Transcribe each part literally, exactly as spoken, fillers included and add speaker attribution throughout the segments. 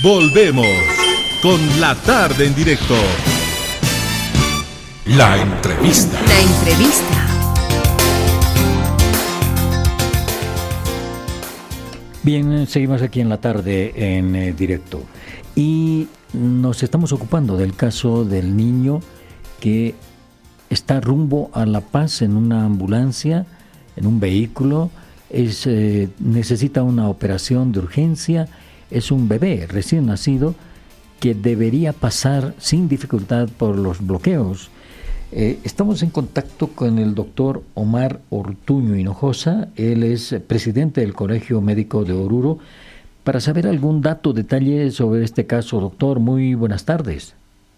Speaker 1: Volvemos con La Tarde en Directo. La entrevista.
Speaker 2: La entrevista.
Speaker 3: Bien, seguimos aquí en La Tarde en eh, directo y nos estamos ocupando del caso del niño que está rumbo a La Paz en una ambulancia, en un vehículo, es, eh, necesita una operación de urgencia, es un bebé recién nacido que debería pasar sin dificultad por los bloqueos. Eh, estamos en contacto con el doctor Omar Ortuño Hinojosa, él es presidente del Colegio Médico de Oruro, para saber algún dato, detalle sobre este caso. Doctor, muy buenas tardes.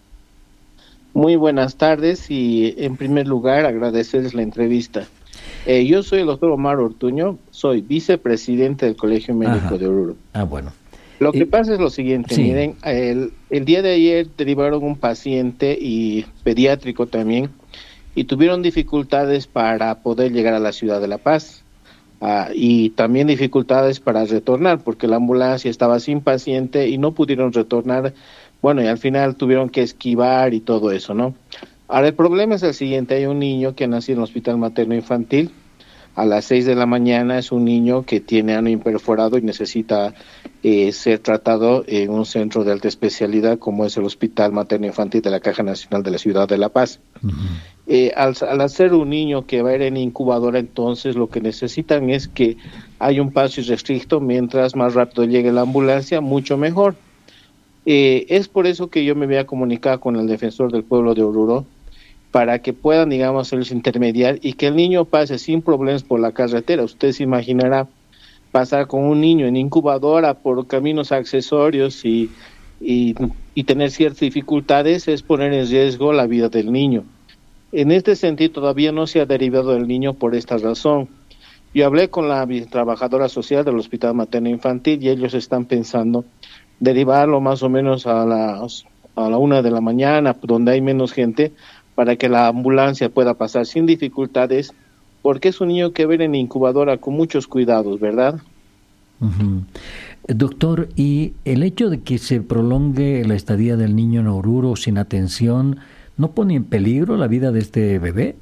Speaker 4: Muy buenas tardes y en primer lugar agradecerles la entrevista. Eh, yo soy el doctor Omar Ortuño, soy vicepresidente del Colegio Médico Ajá. de Oruro.
Speaker 3: Ah, bueno.
Speaker 4: Lo que eh, pasa es lo siguiente, sí. miren, el, el día de ayer derivaron un paciente y pediátrico también y tuvieron dificultades para poder llegar a la ciudad de La Paz uh, y también dificultades para retornar porque la ambulancia estaba sin paciente y no pudieron retornar, bueno, y al final tuvieron que esquivar y todo eso, ¿no? Ahora el problema es el siguiente, hay un niño que nació en el hospital materno infantil, a las seis de la mañana, es un niño que tiene ano imperforado y necesita eh, ser tratado en un centro de alta especialidad como es el Hospital Materno Infantil de la Caja Nacional de la Ciudad de La Paz. Uh-huh. Eh, al, al hacer un niño que va a ir en incubadora, entonces lo que necesitan es que haya un paso irrestricto, mientras más rápido llegue la ambulancia, mucho mejor. Eh, es por eso que yo me voy a comunicar con el defensor del pueblo de Oruro, para que puedan, digamos, hacerlos intermediar y que el niño pase sin problemas por la carretera. Usted se imaginará pasar con un niño en incubadora por caminos accesorios y, y, y tener ciertas dificultades, es poner en riesgo la vida del niño. En este sentido, todavía no se ha derivado del niño por esta razón. Yo hablé con la trabajadora social del Hospital Materno Infantil y ellos están pensando derivarlo más o menos a las a la una de la mañana, donde hay menos gente, para que la ambulancia pueda pasar sin dificultades, porque es un niño que viene en incubadora con muchos cuidados, ¿verdad?
Speaker 3: Uh-huh. Doctor, ¿y el hecho de que se prolongue la estadía del niño en Oruro sin atención, no pone en peligro la vida de este bebé?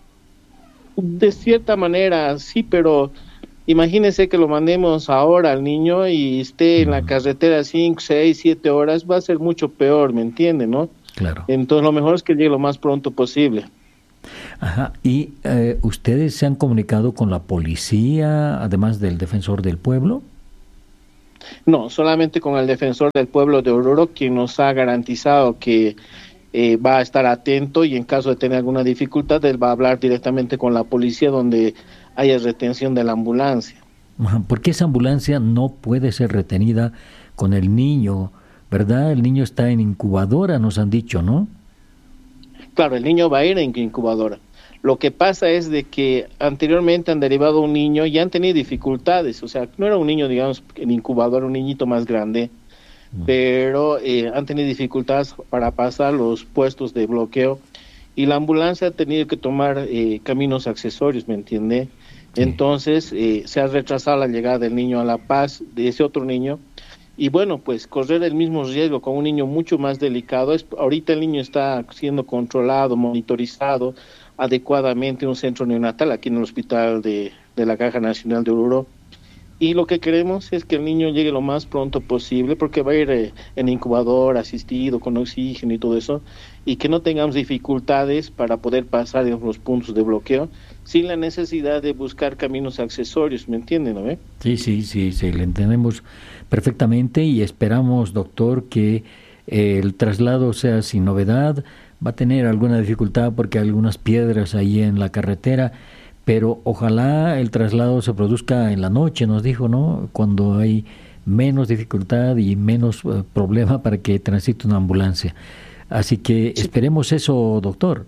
Speaker 4: De cierta manera, sí, pero imagínese que lo mandemos ahora al niño y esté uh-huh. en la carretera cinco, seis, siete horas, va a ser mucho peor, ¿me entiende, no?
Speaker 3: Claro.
Speaker 4: Entonces lo mejor es que llegue lo más pronto posible.
Speaker 3: Ajá. ¿Y eh, ustedes se han comunicado con la policía, además del defensor del pueblo?
Speaker 4: No, solamente con el defensor del pueblo de Oruro, quien nos ha garantizado que eh, va a estar atento y en caso de tener alguna dificultad, él va a hablar directamente con la policía donde haya retención de la ambulancia.
Speaker 3: Ajá. ¿Por qué esa ambulancia no puede ser retenida con el niño? ¿Verdad? El niño está en incubadora, nos han dicho, ¿no?
Speaker 4: Claro, el niño va a ir en incubadora. Lo que pasa es de que anteriormente han derivado un niño y han tenido dificultades. O sea, no era un niño, digamos, en incubadora, un niñito más grande, mm. pero eh, han tenido dificultades para pasar los puestos de bloqueo y la ambulancia ha tenido que tomar eh, caminos accesorios, ¿me entiende? Sí. Entonces, eh, se ha retrasado la llegada del niño a La Paz, de ese otro niño. Y bueno, pues correr el mismo riesgo con un niño mucho más delicado. Es, ahorita el niño está siendo controlado, monitorizado adecuadamente en un centro neonatal aquí en el hospital de, de la Caja Nacional de Oruro. Y lo que queremos es que el niño llegue lo más pronto posible porque va a ir eh, en incubador, asistido, con oxígeno y todo eso, y que no tengamos dificultades para poder pasar en los puntos de bloqueo sin la necesidad de buscar caminos accesorios, ¿me entienden, no? ¿Eh?
Speaker 3: Sí, sí, sí, sí, le entendemos perfectamente y esperamos, doctor, que eh, el traslado sea sin novedad. Va a tener alguna dificultad porque hay algunas piedras ahí en la carretera, pero ojalá el traslado se produzca en la noche, nos dijo, ¿no? Cuando hay menos dificultad y menos uh, problema para que transite una ambulancia. Así que sí. Esperemos eso, doctor.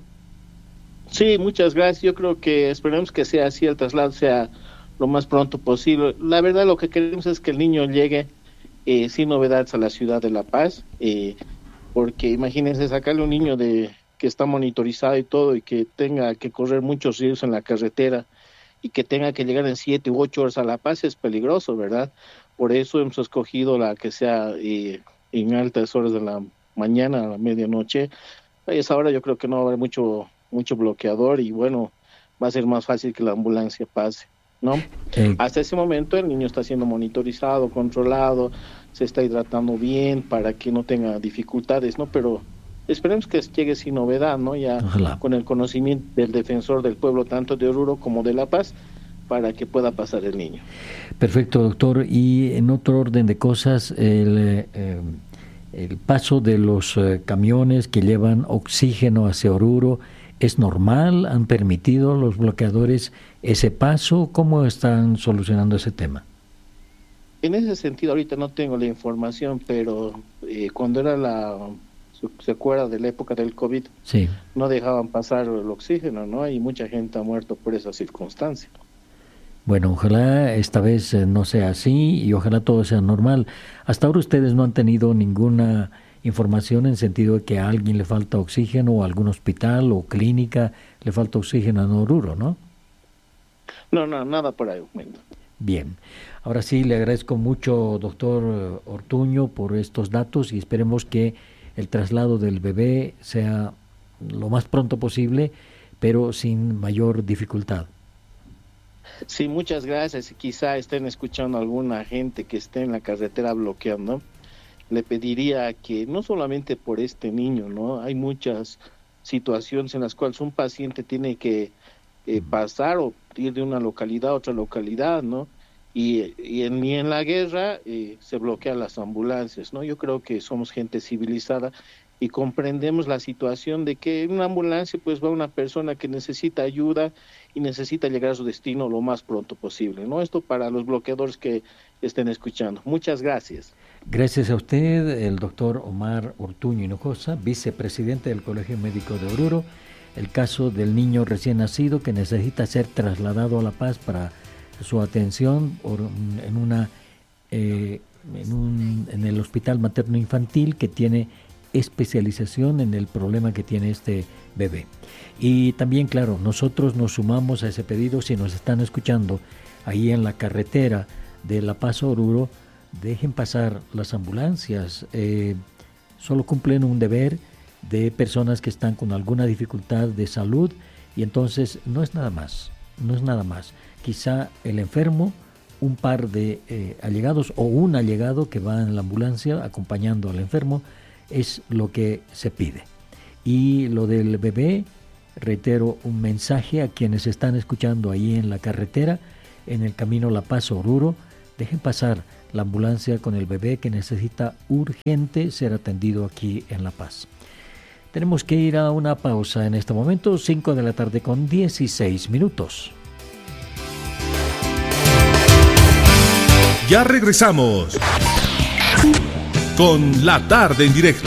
Speaker 4: Sí, muchas gracias. Yo creo que esperemos que sea así, el traslado sea lo más pronto posible. La verdad, lo que queremos es que el niño llegue eh, sin novedades a la ciudad de La Paz, eh, porque imagínense sacarle un niño de que está monitorizado y todo y que tenga que correr muchos riesgos en la carretera y que tenga que llegar en siete u ocho horas a La Paz es peligroso, ¿verdad? Por eso hemos escogido la que sea eh, en altas horas de la mañana, a la medianoche, a esa hora yo creo que no va a haber mucho, mucho bloqueador y bueno, va a ser más fácil que la ambulancia pase, ¿no? Eh. Hasta ese momento el niño está siendo monitorizado, controlado, se está hidratando bien para que no tenga dificultades, ¿no? Pero esperemos que llegue sin novedad, ¿no? Ya Ojalá. Con el conocimiento del defensor del pueblo, tanto de Oruro como de La Paz, para que pueda pasar el niño.
Speaker 3: Perfecto, doctor. Y en otro orden de cosas, el, eh, el paso de los eh, camiones que llevan oxígeno hacia Oruro, ¿es normal? ¿Han permitido los bloqueadores ese paso? ¿Cómo están solucionando ese tema?
Speaker 4: En ese sentido, ahorita no tengo la información, pero eh, cuando era la... se acuerda de la época del COVID, sí. No dejaban pasar el oxígeno, ¿no? Y mucha gente ha muerto por esa circunstancia.
Speaker 3: Bueno, ojalá esta vez no sea así y ojalá todo sea normal. Hasta ahora ustedes no han tenido ninguna información en sentido de que a alguien le falta oxígeno o a algún hospital o clínica le falta oxígeno en Oruro, ¿no?
Speaker 4: No, no, nada por ahí.
Speaker 3: Bien. Ahora sí, le agradezco mucho, doctor Ortuño, por estos datos y esperemos que el traslado del bebé sea lo más pronto posible, pero sin mayor dificultad.
Speaker 4: Sí, muchas gracias. Quizá estén escuchando a alguna gente que esté en la carretera bloqueando. Le pediría que no solamente por este niño, ¿no? Hay muchas situaciones en las cuales un paciente tiene que eh, pasar o ir de una localidad a otra localidad, ¿no? Y, y, en, y en la guerra eh, se bloquean las ambulancias, ¿no? Yo creo que somos gente civilizada y comprendemos la situación de que en una ambulancia pues va una persona que necesita ayuda y necesita llegar a su destino lo más pronto posible, ¿no? Esto para los bloqueadores que estén escuchando. Muchas gracias.
Speaker 3: Gracias a usted, el doctor Omar Ortuño Hinojosa, vicepresidente del Colegio Médico de Oruro. El caso del niño recién nacido que necesita ser trasladado a La Paz para su atención en una eh, en, un, en el Hospital Materno Infantil que tiene especialización en el problema que tiene este bebé. Y también, claro, nosotros nos sumamos a ese pedido. Si nos están escuchando ahí en la carretera de La Paz a Oruro, dejen pasar las ambulancias, eh, solo cumplen un deber de personas que están con alguna dificultad de salud y entonces no es nada más, no es nada más. Quizá el enfermo, un par de eh, allegados o un allegado que va en la ambulancia acompañando al enfermo, es lo que se pide. Y lo del bebé, reitero un mensaje a quienes están escuchando ahí en la carretera, en el camino La Paz Oruro, dejen pasar la ambulancia con el bebé que necesita urgente ser atendido aquí en La Paz. Tenemos que ir a una pausa en este momento, cinco de la tarde con dieciséis minutos.
Speaker 1: Ya regresamos con La Tarde en Directo.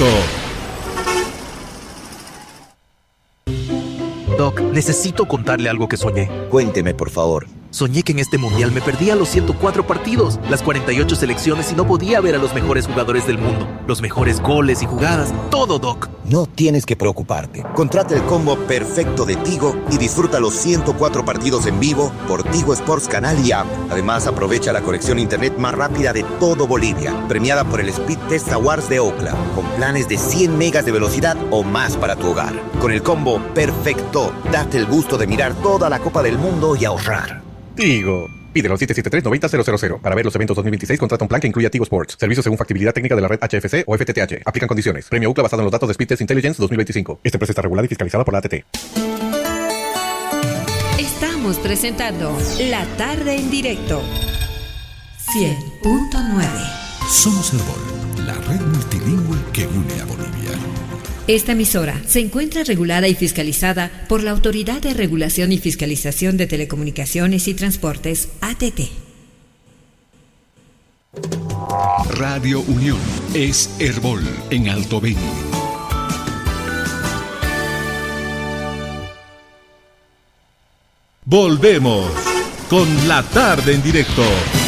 Speaker 2: Doc, necesito contarle algo que soñé.
Speaker 5: Cuénteme, por favor.
Speaker 2: Soñé que en este mundial me perdía los ciento cuatro partidos, las cuarenta y ocho selecciones y no podía ver a los mejores jugadores del mundo, los mejores goles y jugadas, todo, Doc.
Speaker 5: No tienes que preocuparte. Contrata el combo perfecto de Tigo y disfruta los ciento cuatro partidos en vivo por Tigo Sports Canal y App. Además, aprovecha la conexión internet más rápida de todo Bolivia, premiada por el Speed Test Awards de Ookla, con planes de cien megas de velocidad o más para tu hogar. Con el combo perfecto, date el gusto de mirar toda la Copa del Mundo y ahorrar.
Speaker 6: Tigo. Pídelo al siete siete tres, nueve cero cero cero. Para ver los eventos dos mil veintiséis, contrata un plan que incluya Tigo Sports. Servicios según factibilidad técnica de la red H F C o F T T H. Aplican condiciones. Premio Ookla basado en los datos de Speed Test Intelligence dos mil veinticinco. Esta empresa está regulada y fiscalizada por la A T T.
Speaker 7: Estamos presentando La Tarde en Directo. cien punto nueve.
Speaker 1: Somos Herbol, la red multilingüe que une a Bolivia.
Speaker 7: Esta emisora se encuentra regulada y fiscalizada por la Autoridad de Regulación y Fiscalización de Telecomunicaciones y Transportes, A T T.
Speaker 1: Radio Unión es Herbol en Alto Beni. Volvemos con La Tarde en Directo.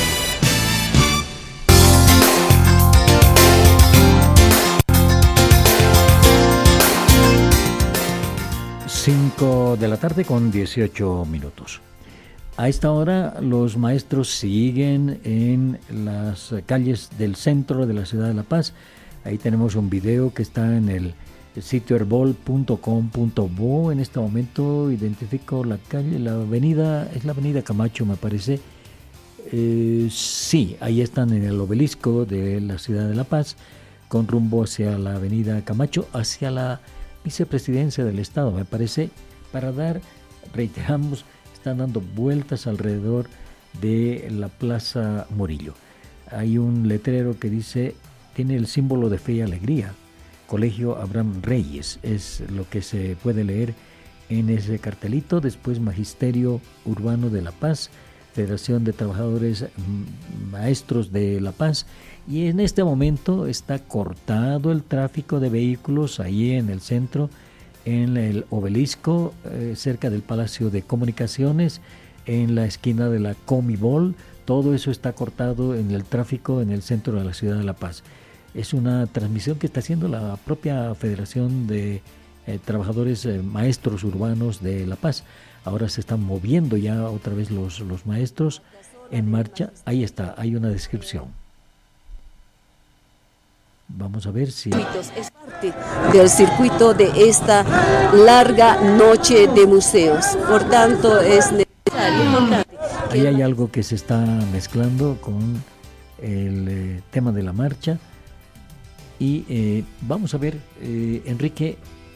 Speaker 3: cinco de la tarde con dieciocho minutos. A esta hora los maestros siguen en las calles del centro de la ciudad de La Paz Ahí tenemos un video que está en el sitio herbol punto com punto bo. En este momento identifico la calle, la avenida, es la avenida Camacho, me parece. Eh, sí, ahí están en el obelisco de la ciudad de La Paz, con rumbo hacia la avenida Camacho, hacia la vicepresidencia del Estado, me parece, para dar, reiteramos, están dando vueltas alrededor de la Plaza Murillo. Hay un letrero que dice, tiene el símbolo de fe y alegría, Colegio Abraham Reyes, es lo que se puede leer en ese cartelito. Después Magisterio Urbano de La Paz, Federación de Trabajadores Maestros de La Paz, y en este momento está cortado el tráfico de vehículos ahí en el centro, en el obelisco, eh, cerca del Palacio de Comunicaciones, en la esquina de la Comibol. Todo eso está cortado en el tráfico en el centro de la ciudad de La Paz. Es una transmisión que está haciendo la propia Federación de eh, Trabajadores eh, Maestros Urbanos de La Paz. Ahora se están moviendo ya otra vez los, los maestros en marcha. Ahí está, hay una descripción. Vamos a ver si...
Speaker 8: Es parte del circuito de esta larga noche de museos. Por tanto, es necesario...
Speaker 3: Ahí hay algo que se está mezclando con el eh, tema de la marcha. Y eh, vamos a ver, eh, Enrique,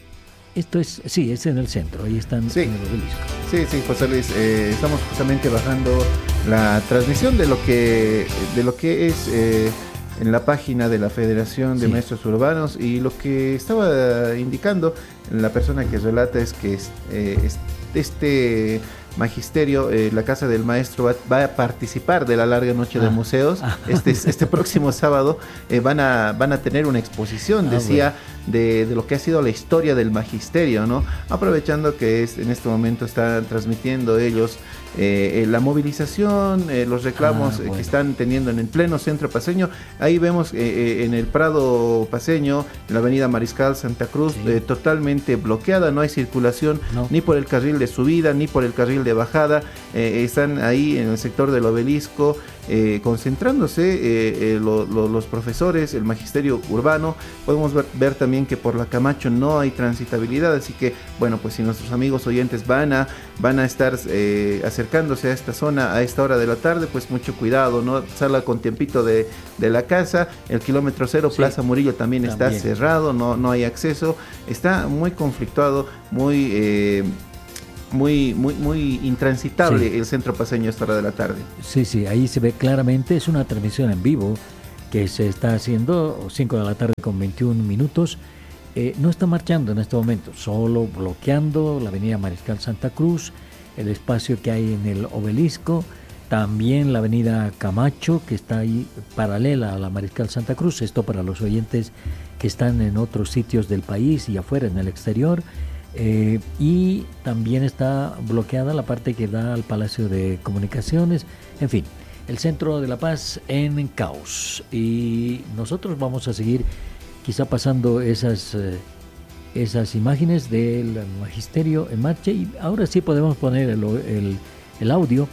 Speaker 3: esto es, sí, es en el centro, ahí están
Speaker 9: sí.
Speaker 3: en el obelisco.
Speaker 9: Sí, sí, José Luis, eh, estamos justamente bajando la transmisión de lo que, de lo que es eh, en la página de la Federación de sí. Maestros Urbanos, y lo que estaba indicando la persona que relata es que es, eh, es, este... Magisterio, eh, la Casa del Maestro va, va a participar de la larga noche ah, de museos. Ah, este, este próximo sábado eh, van, a, van a tener una exposición, ah, decía, bueno. de, de lo que ha sido la historia del Magisterio, ¿no? Aprovechando que es, en este momento están transmitiendo ellos eh, eh, la movilización, eh, los reclamos ah, bueno. eh, que están teniendo en el pleno centro paceño. Ahí vemos eh, eh, en el Prado paceño, en la avenida Mariscal Santa Cruz, sí. eh, totalmente bloqueada, no hay circulación no. ni por el carril de subida, ni por el carril de bajada. Eh, están ahí en el sector del obelisco eh, concentrándose eh, eh, lo, lo, los profesores, el magisterio urbano. Podemos ver, ver también que por la Camacho no hay transitabilidad, así que bueno, pues si nuestros amigos oyentes van a van a estar eh, acercándose a esta zona a esta hora de la tarde, pues mucho cuidado, no salga con tiempito de, de la casa. El kilómetro cero, sí. Plaza Murillo también, también está cerrado, no, no hay acceso, está muy conflictuado, muy eh, Muy, muy, muy intransitable sí. el centro paceño a esta hora de la tarde.
Speaker 3: Sí, sí, ahí se ve claramente, es una transmisión en vivo que se está haciendo, cinco de la tarde con veintiún minutos. Eh, no está marchando en este momento, solo bloqueando la avenida Mariscal Santa Cruz, el espacio que hay en el obelisco, también la avenida Camacho, que está ahí paralela a la Mariscal Santa Cruz. Esto para los oyentes que están en otros sitios del país y afuera, en el exterior. Eh, y también está bloqueada la parte que da al Palacio de Comunicaciones. En fin, el centro de La Paz en caos, y nosotros vamos a seguir quizá pasando esas eh, esas imágenes del magisterio en marcha, y ahora sí podemos poner el, el, el audio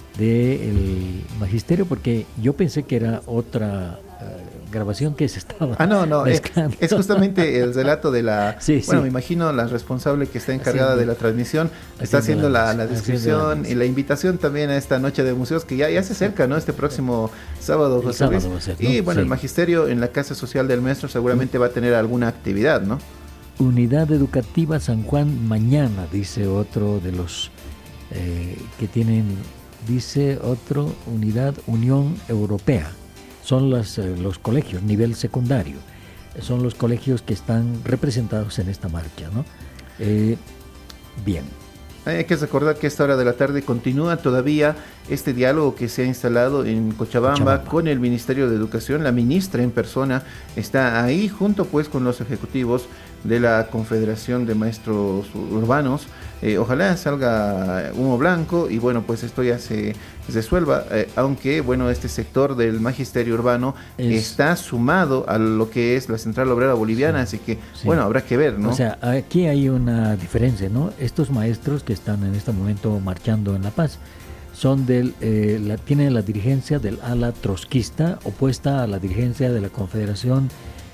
Speaker 3: del magisterio, porque yo pensé que era otra uh, grabación que se estaba
Speaker 9: ah no no es, es justamente el relato de la sí, bueno sí. me imagino la responsable que está encargada haciendo, de la transmisión está haciendo la, la descripción y la invitación también a esta noche de museos que ya, ya se acerca, ¿no? Este próximo sábado, José Luis, ser, ¿no? Y bueno, sí. el magisterio en la Casa Social del Maestro seguramente va a tener alguna actividad, ¿no?
Speaker 3: Unidad Educativa San Juan mañana, dice otro de los eh, que tienen, dice otro, Unidad Unión Europea. Son las, eh, los colegios, nivel secundario, son los colegios que están representados en esta marcha, ¿no? Eh, bien.
Speaker 9: Hay que recordar que a esta hora de la tarde continúa todavía este diálogo que se ha instalado en Cochabamba, Cochabamba con el Ministerio de Educación. La ministra en persona está ahí junto pues con los ejecutivos de la Confederación de Maestros Urbanos. Eh, ojalá salga humo blanco y bueno, pues esto ya se resuelva, eh, aunque bueno, este sector del magisterio urbano es... está sumado a lo que es la Central Obrera Boliviana, sí, así que sí. bueno, habrá que ver, ¿no?
Speaker 3: O sea, aquí hay una diferencia, ¿no? Estos maestros que están en este momento marchando en La Paz son del, eh, la, tienen la dirigencia del ala trotskista, opuesta a la dirigencia de la Confederación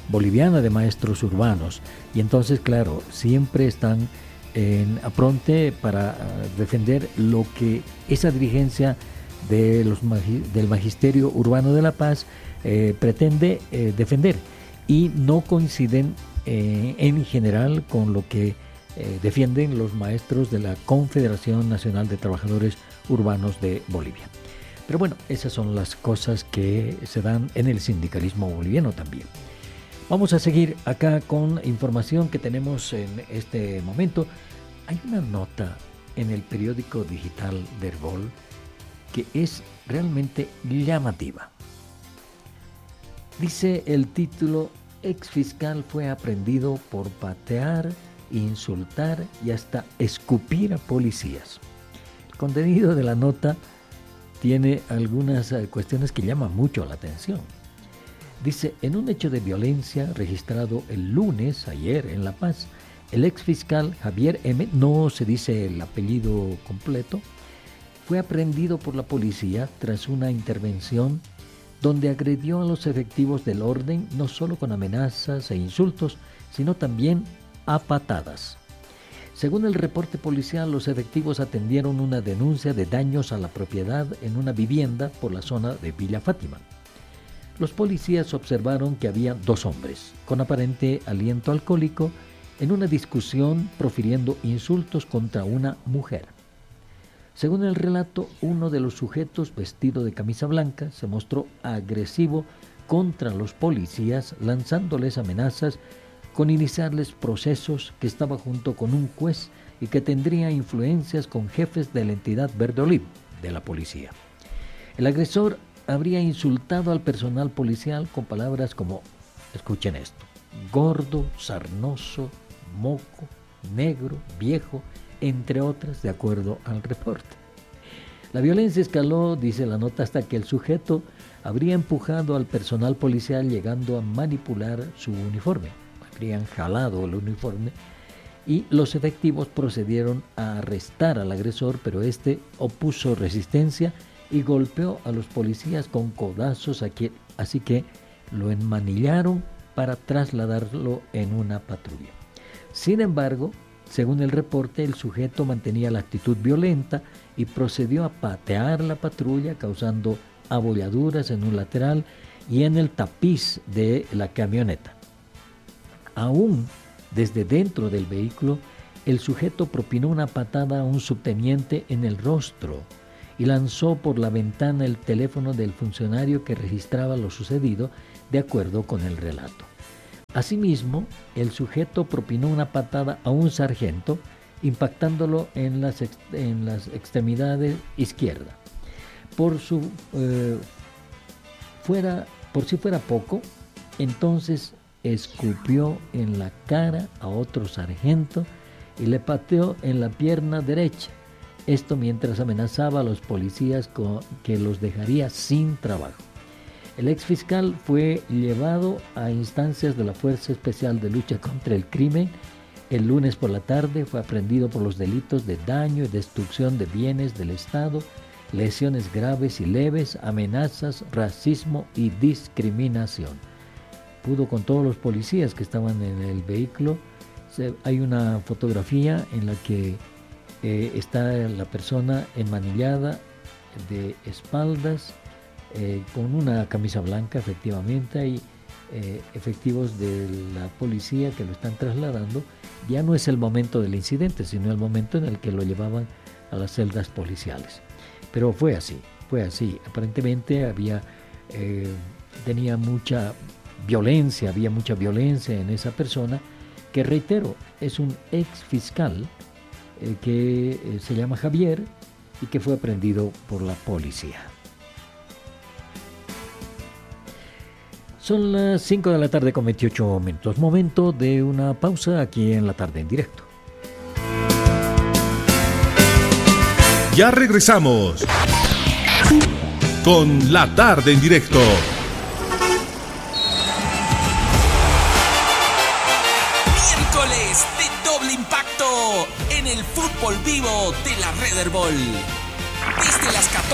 Speaker 3: Boliviana de Maestros Urbanos. Y entonces, claro, siempre están en apronte para uh, defender lo que esa dirigencia de los magi- del Magisterio Urbano de La Paz eh, pretende eh, defender, y no coinciden eh, en general con lo que eh, defienden los maestros de la Confederación Nacional de Trabajadores Urbanos de Bolivia. Pero bueno, esas son las cosas que se dan en el sindicalismo boliviano también. Vamos a seguir acá con información que tenemos en este momento. Hay una nota en el periódico digital de Herbol que es realmente llamativa. Dice el título: exfiscal fue aprehendido por patear, insultar y hasta escupir a policías. El contenido de la nota tiene algunas cuestiones que llaman mucho la atención. Dice: en un hecho de violencia registrado el lunes, ayer, en La Paz, el exfiscal Javier M., no se dice el apellido completo, fue aprehendido por la policía tras una intervención donde agredió a los efectivos del orden no solo con amenazas e insultos, sino también a patadas. Según el reporte policial, los efectivos atendieron una denuncia de daños a la propiedad en una vivienda por la zona de Villa Fátima. Los policías observaron que había dos hombres, con aparente aliento alcohólico, en una discusión profiriendo insultos contra una mujer. Según el relato, uno de los sujetos, vestido de camisa blanca, se mostró agresivo contra los policías, lanzándoles amenazas con iniciarles procesos, que estaba junto con un juez y que tendría influencias con jefes de la entidad Verde Olivo de la policía. El agresor habría insultado al personal policial con palabras como, escuchen esto, gordo, sarnoso, moco, negro, viejo, entre otras, de acuerdo al reporte. La violencia escaló, dice la nota, hasta que el sujeto habría empujado al personal policial, llegando a manipular su uniforme. Habrían jalado el uniforme y los efectivos procedieron a arrestar al agresor, pero este opuso resistencia y golpeó a los policías con codazos, aquí, así que lo enmanillaron para trasladarlo en una patrulla. Sin embargo, según el reporte, el sujeto mantenía la actitud violenta y procedió a patear la patrulla, causando abolladuras en un lateral y en el tapiz de la camioneta. Aún desde dentro del vehículo, el sujeto propinó una patada a un subteniente en el rostro y lanzó por la ventana el teléfono del funcionario que registraba lo sucedido, de acuerdo con el relato. Asimismo, el sujeto propinó una patada a un sargento, impactándolo en las, ex, en las extremidades izquierda. Por, su, eh, fuera, por si fuera poco, entonces escupió en la cara a otro sargento y le pateó en la pierna derecha. Esto mientras amenazaba a los policías con que los dejaría sin trabajo. El exfiscal fue llevado a instancias de la Fuerza Especial de Lucha contra el Crimen. El lunes por la tarde fue aprehendido por los delitos de daño y destrucción de bienes del Estado, lesiones graves y leves, amenazas, racismo y discriminación. Pudo con todos los policías que estaban en el vehículo. Se, hay una fotografía en la que eh, está la persona enmanillada de espaldas, Eh, con una camisa blanca, efectivamente. Hay eh, efectivos de la policía que lo están trasladando. Ya no es el momento del incidente, sino el momento en el que lo llevaban a las celdas policiales. Pero fue así, fue así. Aparentemente había, eh, tenía mucha violencia, había mucha violencia en esa persona, que reitero, es un ex fiscal eh, que eh, se llama Javier y que fue aprehendido por la policía. Son las cinco de la tarde con veintiocho minutos. Momento de una pausa aquí en La Tarde en Directo.
Speaker 1: Ya regresamos con La Tarde en Directo.
Speaker 10: Miércoles de doble impacto en el fútbol vivo de la Red Herbol. Desde las catorce